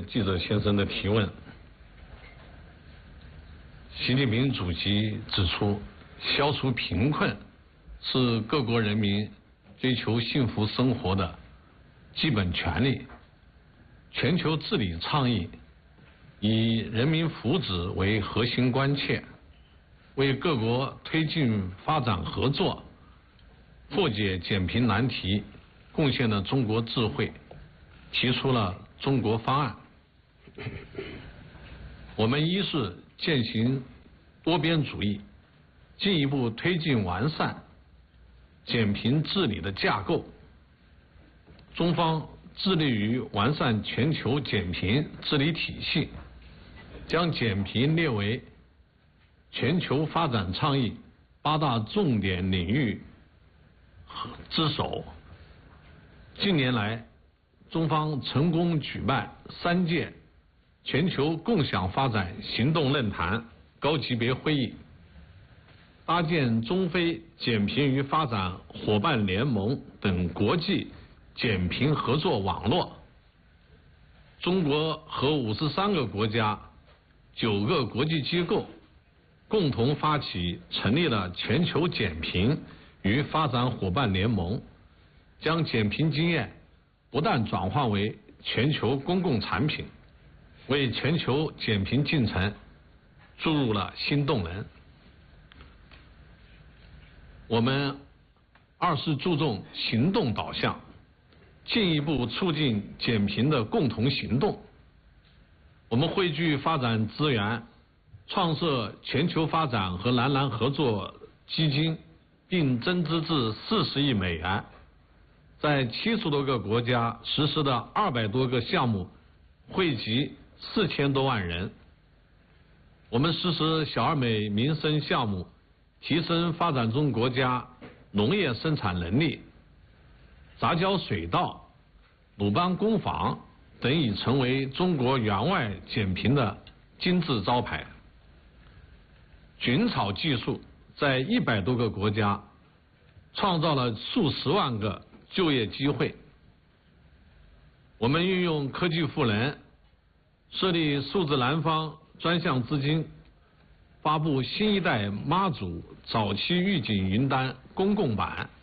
记者先生的提问。习近平主席指出，消除贫困是各国人民追求幸福生活的基本权利。全球治理倡议以人民福祉为核心关切，为各国推进发展合作、破解减贫难题贡献了中国智慧，提出了中国方案。我们一是践行多边主义，进一步推进完善减贫治理的架构。中方致力于完善全球减贫治理体系，将减贫列为全球发展倡议8大重点领域之首。近年来，中方成功举办3届全球共享发展行动论坛高级别会议，搭建中非减贫与发展伙伴联盟等国际减贫合作网络。中国和53个国家、9个国际机构共同发起成立了全球减贫与发展伙伴联盟，将减贫经验不断转化为全球公共产品，为全球减贫进程注入了新动能。我们2是注重行动导向，进一步促进减贫的共同行动。我们汇聚发展资源，创设全球发展和南南合作基金，并增资至40亿美元，在70多个国家实施的200多个项目，惠及4000多万人。我们实施小而美民生项目，提升发展中国家农业生产能力。杂交水稻、鲁班工坊等已成为中国援外减贫的金字招牌。菌草技术在100多个国家创造了数十万个就业机会。我们运用科技赋能，设立数字南方专项资金，发布新一代妈祖早期预警云单公共版，